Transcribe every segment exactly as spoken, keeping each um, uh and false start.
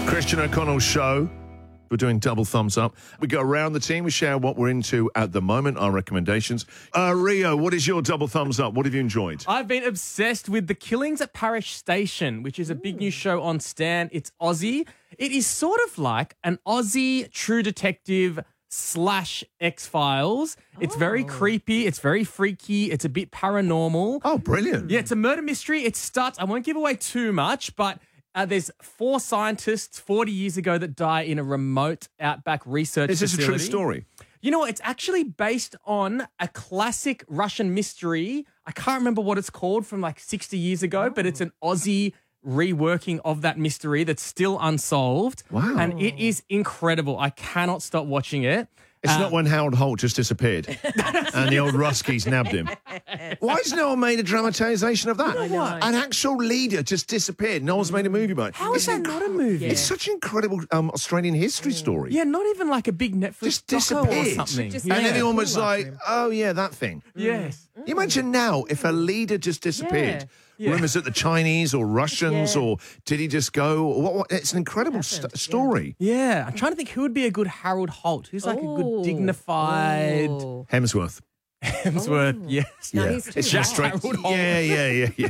Christian O'Connell Show. We're doing double thumbs up. We go around the team. We share what we're into at the moment, our recommendations. Uh, Rio, what is your double thumbs up? What have you enjoyed? I've been obsessed with The Killings at Parish Station, which is a big new show on Stan. It's Aussie. It is sort of like an Aussie True Detective slash X-Files. It's very creepy. It's very freaky. It's a bit paranormal. Oh, brilliant. Yeah, it's a murder mystery. It starts, I won't give away too much, but Uh, there's four scientists forty years ago that die in a remote outback research Is this facility. a true story? You know what? It's actually based on a classic Russian mystery. I can't remember what it's called from like sixty years ago, oh. but it's an Aussie reworking of that mystery that's still unsolved. Wow. And it is incredible. I cannot stop watching it. It's uh, not when Harold Holt just disappeared and the old Ruskies nabbed him. Why has no one made a dramatisation of that? You know what? An actual leader just disappeared. No one's made a movie about it. How is that not a movie? It's such an incredible um, Australian history story. Yeah, not even like a big Netflix Just doco or disappeared. something. Just- Yeah. And everyone was like, oh, yeah, that thing. Yes. You imagine now if a leader just disappeared. Yeah. Rumours that the Chinese or Russians Yeah. or did he just go? What, what, it's an incredible st- Happened, yeah. story. Yeah, I'm trying to think who would be a good Harold Holt. Who's like a Ooh. good dignified Ooh. Hemsworth. Hemsworth. Yes. No, yeah. he's too It's hot. just straight. Harold Holt. Yeah, yeah, yeah,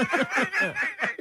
yeah.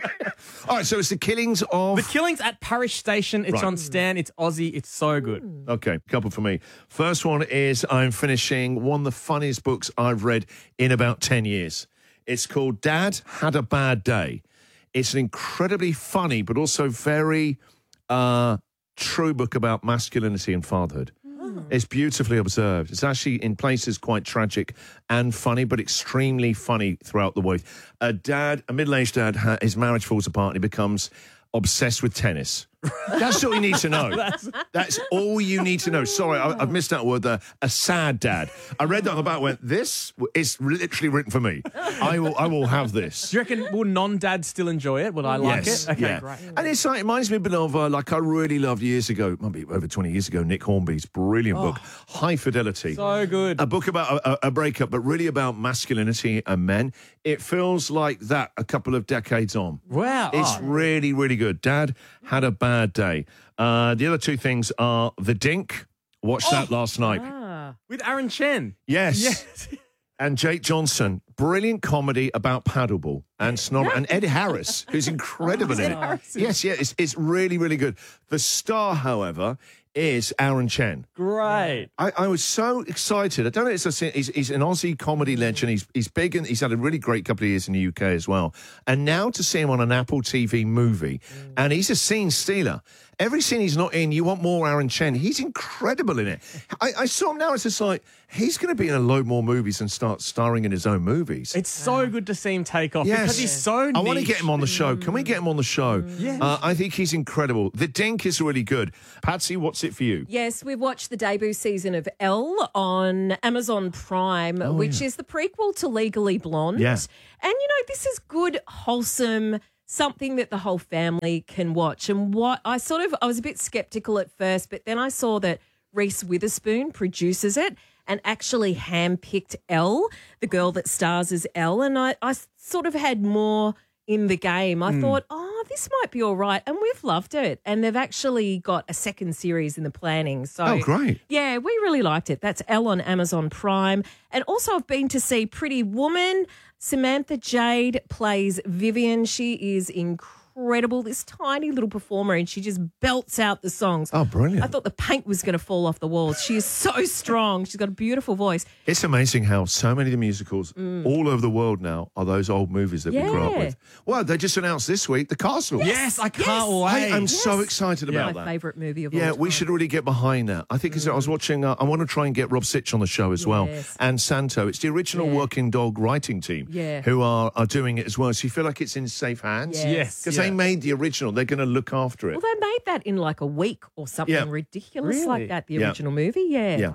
All right, so it's the killings of. The Killings at Parish Station. It's Right. on Stan. It's Aussie. It's so good. Okay, couple for me. First one is I'm finishing one of the funniest books I've read in about ten years. It's called Dad Had a Bad Day. It's an incredibly funny, but also very uh, true book about masculinity and fatherhood. It's beautifully observed. It's actually in places quite tragic and funny, but extremely funny throughout the way. A dad, a middle-aged dad, ha- his marriage falls apart and he becomes obsessed with tennis. That's all you need to know. That's, That's all you need to know. Sorry, I, I've missed that word there. A sad dad. I read that on the back and went, this is literally written for me. I will I will have this. Do you reckon will non-dads still enjoy it? Will I like Yes, it? Okay, yeah. great. And it's like, it reminds me a bit of, uh, like I really loved years ago, might be over twenty years ago, Nick Hornby's brilliant book, High Fidelity. So good. A book about a, a breakup, but really about masculinity and men. It feels like that a couple of decades on. Wow. It's Oh. really, really good. Dad Had a Bad Day. Uh, the other two things are The Dink. Watched that last night. Ah. With Aaron Chen. Yes. Yes. And Jake Johnson. Brilliant comedy about paddleball and snob. And Ed Harris, who's incredible in it. Harris. Yes, yeah, it's, it's really, really good. The star, however, is Aaron Chen. Great. I, I was so excited. I don't know. It's a, he's, he's an Aussie comedy legend. He's he's big and he's had a really great couple of years in the U K as well. And now to see him on an Apple T V movie, and he's a scene stealer. Every scene he's not in, you want more Aaron Chen. He's incredible in it. I, I saw him now. It's just like he's going to be in a load more movies and start starring in his own movies. It's so good to see him take off Yes. because he's so I want to niche. get him on the show. Can we get him on the show? Yes. Uh, I think he's incredible. The Dink is really good. Patsy, what's it for you? Yes, we've watched the debut season of Elle on Amazon Prime, which yeah. is the prequel to Legally Blonde. Yeah. And, you know, this is good, wholesome, something that the whole family can watch. And what I sort of, I was a bit skeptical at first, but then I saw that Reese Witherspoon produces it and actually handpicked Elle, the girl that stars as Elle. And I, I sort of had more in the game. I thought, oh, this might be all right. And we've loved it. And they've actually got a second series in the planning. So, Oh, great. yeah, we really liked it. That's Elle on Amazon Prime. And also I've been to see Pretty Woman. Samantha Jade plays Vivian. She is incredible, this tiny little performer, and she just belts out the songs. Oh, brilliant. I thought the paint was going to fall off the walls. She is so strong. She's got a beautiful voice. It's amazing how so many of the musicals all over the world now are those old movies that we grew up Mm. Yeah. with. Well, they just announced this week The Castle. Yes, I can't Yes. wait. I, I'm so excited Yeah. about My that. favourite movie of Yeah, all time. we should really get behind that. I think 'cause I was watching, uh, I want to try and get Rob Sitch on the show as well. Yes. And Santo. It's the original Yeah. Working Dog writing team Yeah. who are, are doing it as well. So you feel like it's in safe hands. Yes. Yes. Because yeah. they made the original. They're going to look after it. Well, they made that in like a week or something Yeah. ridiculous Really? like that, the Yeah. original movie. Yeah. Yeah.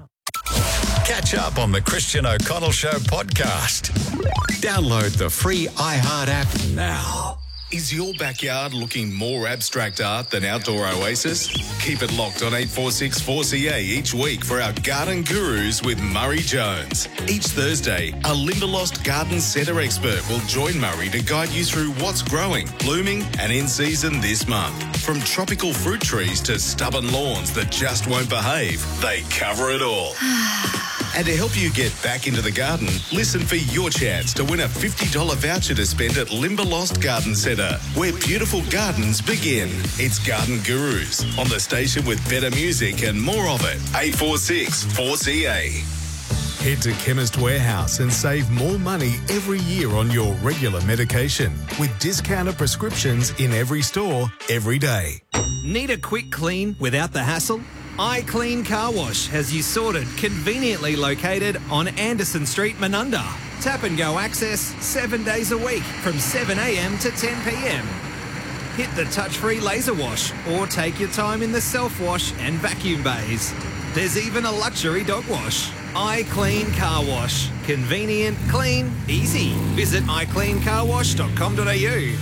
Catch up on the Christian O'Connell Show podcast. Download the free iHeart app now. Is your backyard looking more abstract art than outdoor oasis? Keep it locked on eight four six four C A each week for our Garden Gurus with Murray Jones. Each Thursday, a Limberlost Garden Centre expert will join Murray to guide you through what's growing, blooming and in season this month. From tropical fruit trees to stubborn lawns that just won't behave, they cover it all. And to help you get back into the garden, listen for your chance to win a fifty dollars voucher to spend at Limberlost Garden Centre, where beautiful gardens begin. It's Garden Gurus on the station with better music and more of it. eight four six four C A. Head to Chemist Warehouse and save more money every year on your regular medication with discounted prescriptions in every store, every day. Need a quick clean without the hassle? iClean Car Wash has you sorted, conveniently located on Anderson Street, Menunda. Tap and go access seven days a week from seven a m to ten p m. Hit the touch-free laser wash or take your time in the self-wash and vacuum bays. There's even a luxury dog wash. iClean Car Wash. Convenient, clean, easy. Visit i clean car wash dot com dot a u.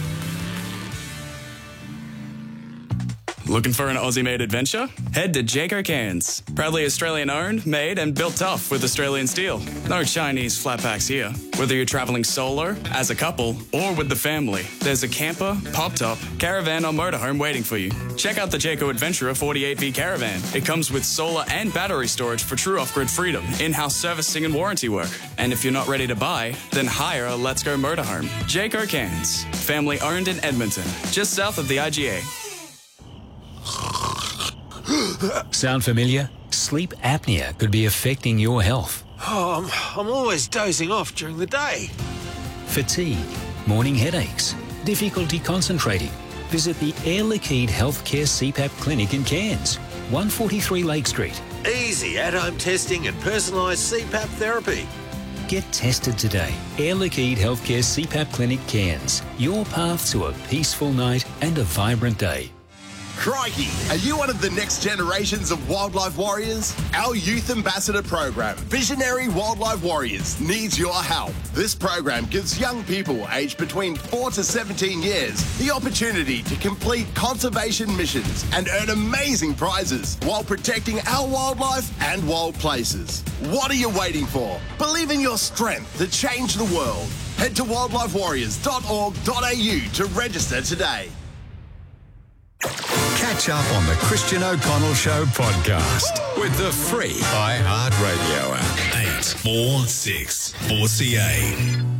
Looking for an Aussie-made adventure? Head to Jayco Cairns. Proudly Australian-owned, made and built tough with Australian steel. No Chinese flat packs here. Whether you're travelling solo, as a couple, or with the family, there's a camper, pop-top, caravan or motorhome waiting for you. Check out the Jayco Adventurer forty-eight V Caravan. It comes with solar and battery storage for true off-grid freedom, in-house servicing and warranty work. And if you're not ready to buy, then hire a Let's Go motorhome. Jayco Cairns. Family-owned in Edmonton, just south of the I G A. Sound familiar? Sleep apnea could be affecting your health. Oh, I'm, I'm always dozing off during the day. Fatigue, morning headaches, difficulty concentrating. Visit the Air Liquide Healthcare C PAP Clinic in Cairns, one forty-three Lake Street. Easy at-home testing and personalised C PAP therapy. Get tested today. Air Liquide Healthcare C PAP Clinic Cairns. Your path to a peaceful night and a vibrant day. Crikey! Are you one of the next generations of wildlife warriors? Our Youth Ambassador program, Visionary Wildlife Warriors, needs your help. This program gives young people aged between four to seventeen years the opportunity to complete conservation missions and earn amazing prizes while protecting our wildlife and wild places. What are you waiting for? Believe in your strength to change the world. Head to wildlife warriors dot org dot a u to register today. Catch up on the Christian O'Connell Show podcast with the free iHeartRadio app. eight four six four C A.